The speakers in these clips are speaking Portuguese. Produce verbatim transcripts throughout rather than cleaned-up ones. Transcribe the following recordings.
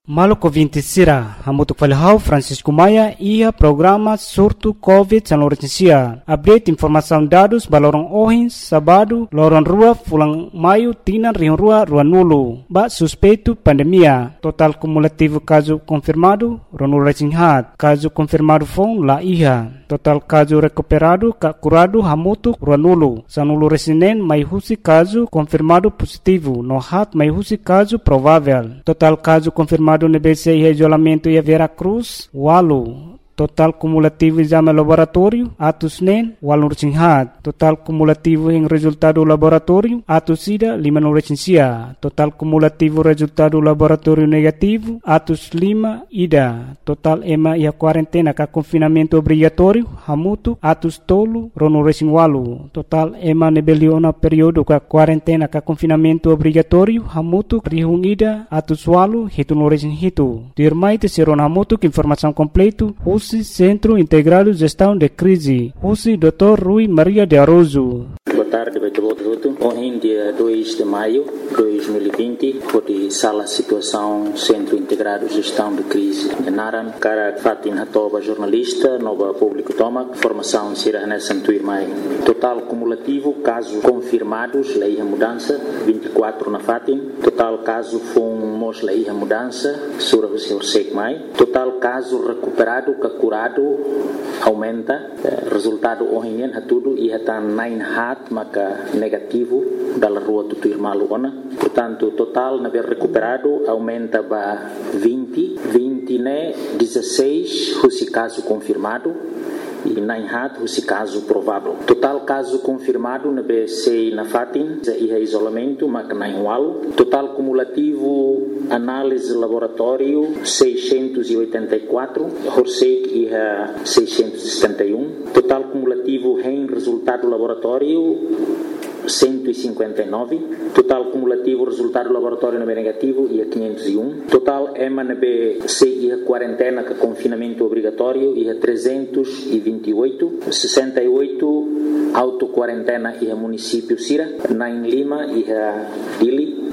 Maluco vinte sira, hamutuk falhau Francisco Maia ia programa surto Covid san Lorensia. Update informação dados balorong ohins sabado lorong rua fulang maio tinan rion rua rua nulu. Ba suspeito pandemia. Total cumulativo caso confirmado ronul recinghat. Caso confirmado fong la iha. Total caso recuperado ka curado hamutuk rua nulu. Sanulu resinen mai husi caso confirmado positivo. No hat mai husi caso provável. Total caso confirmado no B C I isolamento e a Vera Cruz, Walu. Total cumulativo exame laboratório, atos nen, walu recinghat. Total cumulativo em resultado laboratório, atos ida, lima no recensia. Total cumulativo resultado laboratório negativo, atos lima, ida. Total ema e a quarentena ka confinamento obrigatório, hamutu, atos tolo, rono recing walu. Total ema nebeliona período ka quarentena ka confinamento obrigatório, hamutu, rihung ida, atos walu, hitu no recing hitu. Dirmai te seron hamutu que informação completo, Centro Integrado de Gestão de Crise, U C I doutor Rui Maria de Aroso. Boa tarde, Beto. Ontem, dia dois de maio de dois mil e vinte, foi sala situação Centro Integrado de Gestão de Crise de Naran. Cara Fatin Hatoba, jornalista, nova público toma, formação Sira Hanessan Tuirmai. Total cumulativo, casos confirmados, lei a mudança, vinte e quatro na Fatin. Total caso fomos lei a mudança, Sura Hussein Sek Mai. Total caso recuperado, curado, aumenta. Resultado ontem é tudo e está nine hat, maka negativo da rua Tutuirmalu ona. Portanto, total na ver recuperado aumenta para vinte, vinte né, dezesseis, esse caso confirmado. E nine hat, esse caso provável. Total caso confirmado na B C na Fatin, e é isolamento, mas nine wal. Total cumulativo, análise laboratório, seiscentos e oitenta e quatro. Horsek e é seiscentos e setenta e um. Total cumulativo em resultado laboratório, cento e cinquenta e nove. Total cumulativo resultado laboratório na B negativo e a quinhentos e um. Total EMA na B C e a quarentena com confinamento obrigatório e a trezentos e vinte e oito. sessenta e oito auto-quarentena e a município Sira. Nine Lima e a Dili.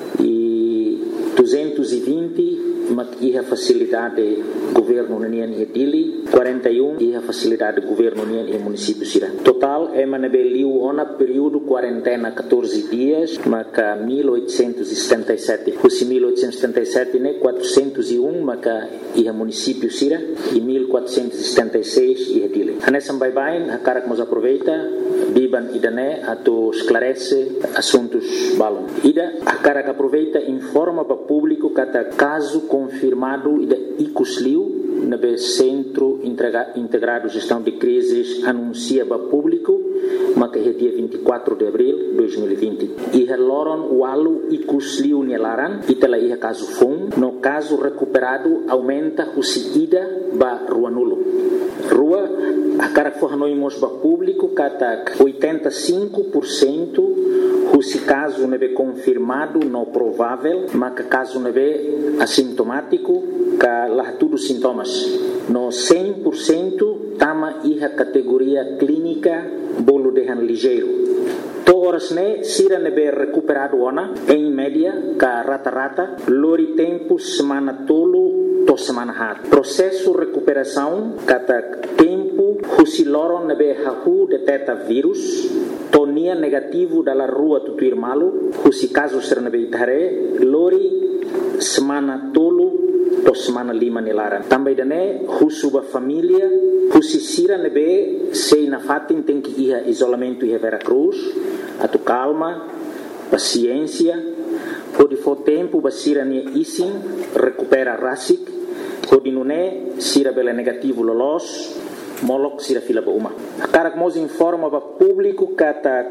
E duzentos e vinte e a facilidade governo União e Dili, quarenta e um e a facilidade governo União e município Sira. Total é manabeliu ona período quarentena catorze dias, maca mil oitocentos e setenta e sete. Os mil oitocentos e setenta e sete né quatrocentos e um maca e a município Sira e mil quatrocentos e setenta e seis e a Dili. Anessa bye bye, a cara que nos aproveita, biban idané ato esclarece assuntos balon. Ida a cara que aproveita informa para público kata caso confirmado ida icusliu na B Centro Integrado de Gestão de Crises anuncia para público mas que é dia vinte e quatro de abril de dois mil e vinte. E loron walu icusliu nelaran e tela ia caso fun no caso recuperado aumenta o ida ba rua nulo. Rua a cara que fornoimos para público kata oitenta e cinco por cento se caso não é confirmado, não provável, mas que caso não é assintomático, que lá tudo sintomas. No cem por cento, tama a categoria clínica, bolo de han ligeiro. Toras ne sira ne be recuperado ona, em média, que rata-rata, lori tempo semana tolo, to semana hat. Processo recuperação, kata tempo, husi loron ne be hahu deteta vírus, tonia negativo dalla rua Tutuirmalu, husi caso serna beitare, lori semana tolo to semana lima nilaran. Também dane husuba família, husi sira nebe sei na fatin tem que ir isolamento e Vera Cruz, atu calma, paciência, pode for tempo basira ne isin recupera rasik, pode nune sira bela negativo lolos. Molok sira fila ba uma. Cara que nos informa para público que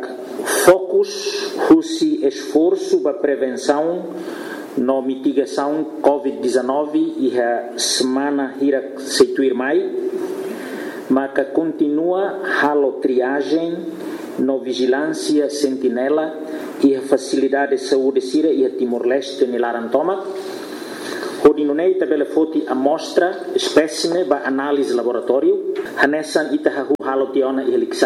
focus, husi esforço para prevenção no mitigação covid dezenove e a semana ira seituir mai, mas que continua halo triagem no vigilância sentinela e a facilidade de saúde sira e a Timor-Leste nilarantoma. Hodinunei tabela foti amostra espécime ba análise laboratório hanessan itahahu halotiona e heliksa.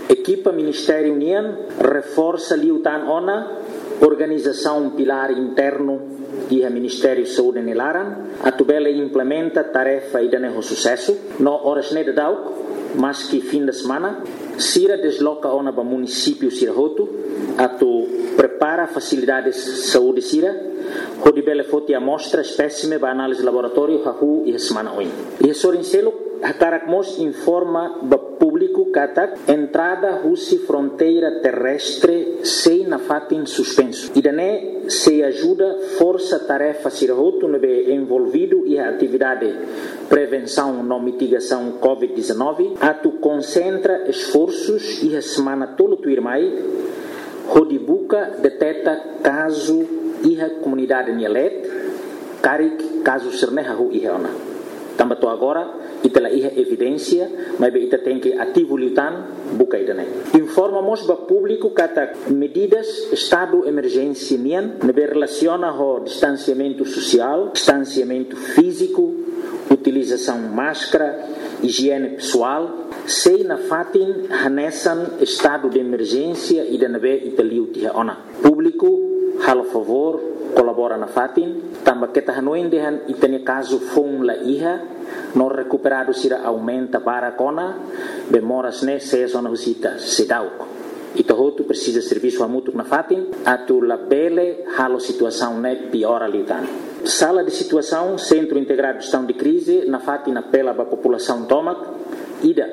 Equipa Ministério União reforça liutan ona organização pilar interno e a Ministério Saúde Nilaran, a tubela implementa tarefa e dane sucesso, no horas ne de dauk, mas que fim de semana, Sira desloca ona para município Sirahoto, a tu prepara facilidades saúde Sira, onde bele foti amostra espécime para análise laboratório hahu e a semana oin. E a Sorincelo, a Caracmos informa para público que entrada russi fronteira terrestre sem na fatin suspenso. E daí se ajuda força tarefa Sirahoto no envolvido e a atividade prevenção e mitigação covid dezenove, a tu concentra esforços e a semana todo tu irmai, onde buca detecta caso e a comunidade Nielet, carik caso sernehahu e reona. Também tô agora e pela evidência, mas ita tem que ativo lutan buka idane. Informamos para público que medidas estado emergência nian nebe relaciona ho distanciamento social, distanciamento físico, utilização máscara, higiene pessoal, sei na fatin hanesan estado de emergência e de nebe italiu tia ona. Público, halo favor, colabora na fatin, também que tahanoin dehan itane caso fon la iha, no recuperado sira aumenta para cona, bemoras ne se zona husita sedauk. Ito hotu precisa serviço amutuk na fatin, atu la bele halo situação ne piora litan. Sala de situação, Centro Integrado de Gestão de Crise, na fatin apela para a população tomac, ida,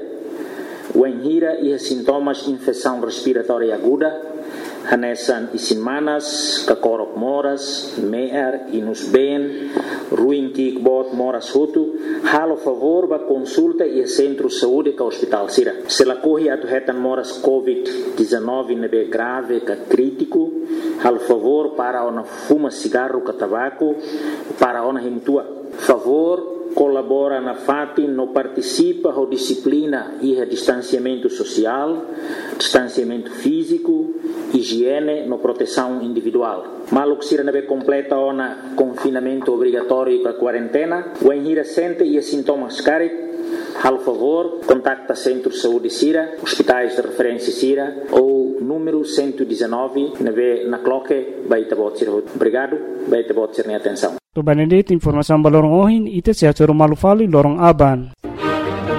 o enhira e sintomas infecção respiratória aguda, hanesan isinmanas, kakorok moras, meer, inus ben, ruim kikbot moras hutu, halo favor ba consulta e centro de saúde ka hospital Sira. Se la corre atu hetan moras covid dezenove nebe grave ka crítico, halo favor para ona fuma cigarro ka tabaco, para ona himtua. Favor colabora na fatin, no participa ho disciplina e a distanciamento social, distanciamento físico, higiene, no proteção individual. Maluk sira nebe completa ona confinamento obrigatório com a quarentena, o enhira sente e sintomas carit, hal favor, contacta Centro de Saúde Sira, hospitais de referência Sira, ou número cento e dezenove, nebe na cloque, baita bot sira. Obrigado, baita bot sira atenção. To Benedict informação balorong ohin ite sia malu fali lorong aban.